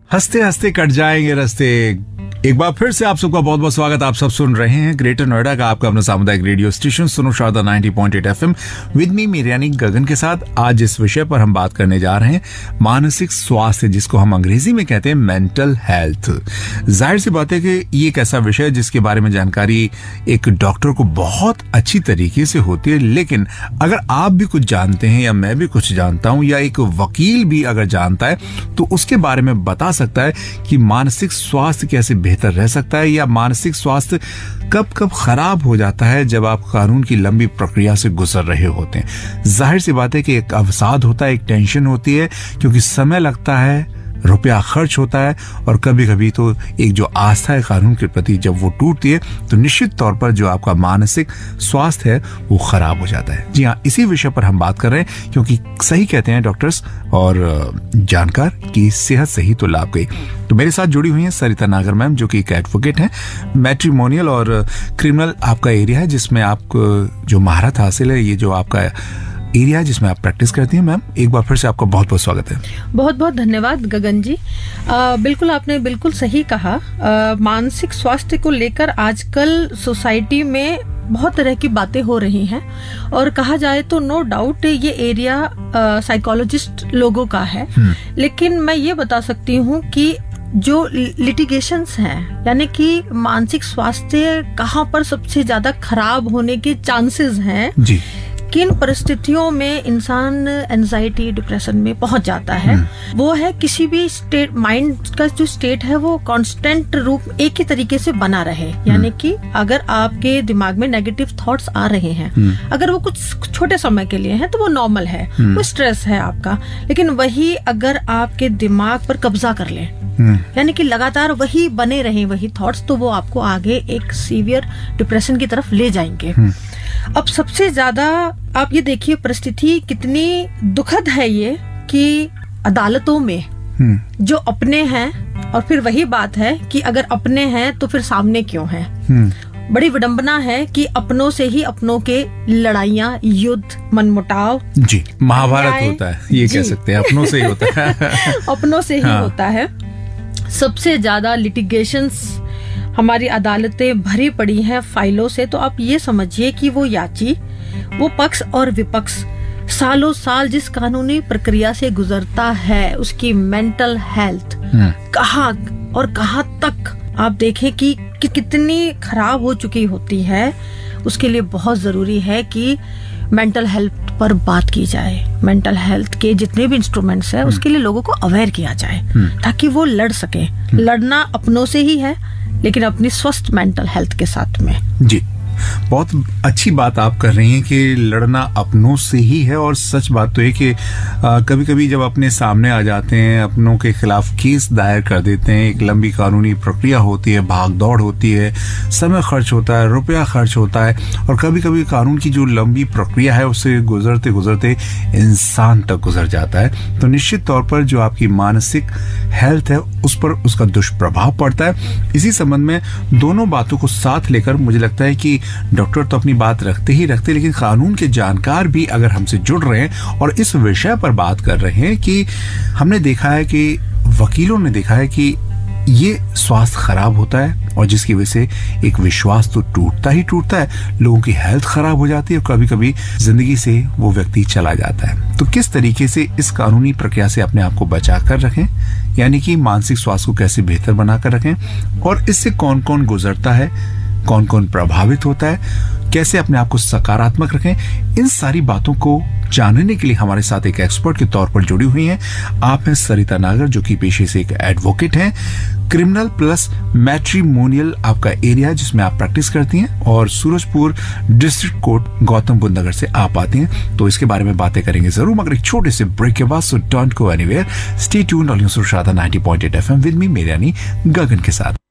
हंसते हंसते कट जाएंगे रास्ते। एक बार फिर से आप सबका बहुत बहुत स्वागत। आप सब सुन रहे हैं ग्रेटर नोएडा का आपका अपना सामुदायिक रेडियो स्टेशन सुनो शारदा 90.8 FM विद मी मेरी यानी गगन के साथ। आज इस विषय पर हम बात करने जा रहे हैं मानसिक स्वास्थ्य, जिसको हम अंग्रेजी में कहते हैं मेंटल हेल्थ। जाहिर सी बात है कि ये एक ऐसा विषय है जिसके बारे में जानकारी एक डॉक्टर को बहुत अच्छी तरीके से होती है, लेकिन अगर आप भी कुछ जानते हैं या मैं भी कुछ जानता हूं या एक वकील भी अगर जानता है तो उसके बारे में बता सकता है कि मानसिक स्वास्थ्य कैसे बेहतर रह सकता है या मानसिक स्वास्थ्य कब कब खराब हो जाता है जब आप कानून की लंबी प्रक्रिया से गुजर रहे होते हैं। जाहिर सी बात है कि एक अवसाद होता है, एक टेंशन होती है, क्योंकि समय लगता है, रुपया खर्च होता है और कभी कभी तो एक जो आस्था है कानून के प्रति जब वो टूटती है तो निश्चित तौर पर जो आपका मानसिक स्वास्थ्य है वो खराब हो जाता है। जी हाँ, इसी विषय पर हम बात कर रहे हैं, क्योंकि सही कहते हैं डॉक्टर्स और जानकार की सेहत सही तो लाभ गई। तो मेरे साथ जुड़ी हुई हैं सरिता नागर मैम, जो कि एक एडवोकेट हैं। मैट्रिमोनियल और क्रिमिनल आपका एरिया है जिसमें आपको जो महारत हासिल है, ये जो आपका एरिया जिसमें आप प्रैक्टिस करती हैं। मैम, एक बार फिर से आपका बहुत बहुत स्वागत है। बहुत बहुत धन्यवाद गगन जी। बिल्कुल आपने बिल्कुल सही कहा। मानसिक स्वास्थ्य को लेकर आजकल सोसाइटी में बहुत तरह की बातें हो रही हैं और कहा जाए तो नो डाउट ये एरिया साइकोलॉजिस्ट लोगों का है। लेकिन मैं ये बता सकती हूँ कि जो लिटिगेशंस हैं, यानी कि मानसिक स्वास्थ्य कहाँ पर सबसे ज्यादा खराब होने के चांसेस हैं जी, किन परिस्थितियों में इंसान एंजाइटी डिप्रेशन में पहुंच जाता है, वो है किसी भी स्टेट, माइंड का जो स्टेट है वो कांस्टेंट रूप एक ही तरीके से बना रहे। यानी कि अगर आपके दिमाग में नेगेटिव थॉट्स आ रहे हैं, अगर वो कुछ छोटे समय के लिए हैं तो वो नॉर्मल है, वो स्ट्रेस है आपका। लेकिन वही अगर आपके दिमाग पर कब्जा कर ले, यानी कि लगातार वही बने रहे वही थॉट्स, तो वो आपको आगे एक सीवियर डिप्रेशन की तरफ ले जाएंगे। अब सबसे ज्यादा आप ये देखिए परिस्थिति कितनी दुखद है ये कि अदालतों में जो अपने हैं, और फिर वही बात है कि अगर अपने हैं तो फिर सामने क्यों हैं। बड़ी विडंबना है कि अपनों से ही अपनों के लड़ाइयाँ, युद्ध, मनमुटाव जी, महाभारत होता है, ये कह सकते हैं अपनों से ही होता है। अपनों से ही होता है। सबसे ज्यादा लिटिगेशंस हमारी अदालतें भरी पड़ी हैं फाइलों से। तो आप ये समझिए कि वो याची, वो पक्ष और विपक्ष सालों साल जिस कानूनी प्रक्रिया से गुजरता है, उसकी मेंटल हेल्थ कहाँ और कहाँ तक आप देखें कि कितनी खराब हो चुकी होती है। उसके लिए बहुत जरूरी है कि मेंटल हेल्थ पर बात की जाए। मेंटल हेल्थ के जितने भी इंस्ट्रूमेंट्स हैं उसके लिए लोगों को अवेयर किया जाए ताकि वो लड़ सके। लड़ना अपनों से ही है, लेकिन अपनी स्वस्थ मेंटल हेल्थ के साथ में। जी, बहुत अच्छी बात आप कर रही हैं कि लड़ना अपनों से ही है। और सच बात तो है कि कभी कभी जब अपने सामने आ जाते हैं, अपनों के खिलाफ केस दायर कर देते हैं, एक लंबी कानूनी प्रक्रिया होती है, भाग दौड़ होती है, समय खर्च होता है, रुपया खर्च होता है, और कभी कभी कानून की जो लंबी प्रक्रिया है उससे गुजरते गुजरते इंसान तक गुजर जाता है। तो निश्चित तौर पर जो आपकी मानसिक हेल्थ है उस पर उसका दुष्प्रभाव पड़ता है। इसी संबंध में दोनों बातों को साथ लेकर मुझे लगता है कि डॉक्टर तो अपनी बात रखते ही रखते, लेकिन कानून के जानकार भी अगर हमसे जुड़ रहे हैं और इस विषय पर बात कर रहे हैं कि हमने देखा है कि वकीलों ने देखा है कि ये स्वास्थ्य खराब होता है और जिसकी वजह से एक विश्वास तो टूटता ही टूटता है, लोगों की हेल्थ खराब हो जाती है और कभी कभी जिंदगी से वो व्यक्ति चला जाता है। तो किस तरीके से इस कानूनी प्रक्रिया से अपने आप को बचा कर रखें, यानी कि मानसिक स्वास्थ्य को कैसे बेहतर बनाकर रखें, और इससे कौन कौन गुजरता है, कौन कौन प्रभावित होता है, कैसे अपने आप को सकारात्मक रखें, इन सारी बातों को जानने के लिए हमारे साथ एक एक्सपर्ट के तौर पर जुड़ी हुई हैं। आप हैं सरिता नागर, जो कि पेशे से एक एडवोकेट हैं। क्रिमिनल प्लस मैट्रिमोनियल आपका एरिया जिसमें आप प्रैक्टिस करती हैं, और सूरजपुर डिस्ट्रिक्ट कोर्ट गौतम बुद्ध नगर से आप आती हैं। तो इसके बारे में बातें करेंगे जरूर, मगर एक छोटे से ब्रेक के बाद। So don't go anywhere, stay tuned on Sharda 90.8 FM with me मेरी यानी गगन के साथ।